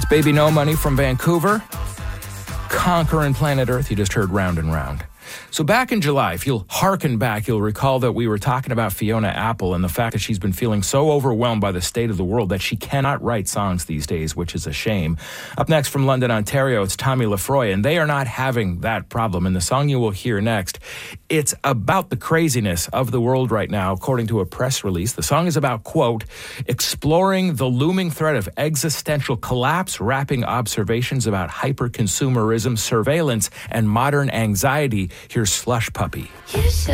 It's Baby No Money from Vancouver. Conquering Planet Earth, you just heard Round and Round. So back in July, if you'll hearken back, you'll recall that we were talking about Fiona Apple and the fact that she's been feeling so overwhelmed by the state of the world that she cannot write songs these days, which is a shame. Up next from London, Ontario, it's Tommy Lafroy, and they are not having that problem. And the song you will hear next, it's about the craziness of the world right now, according to a press release. The song is about, quote, exploring the looming threat of existential collapse, wrapping observations about hyper-consumerism, surveillance, and modern anxiety. Here's Slush Puppy. You should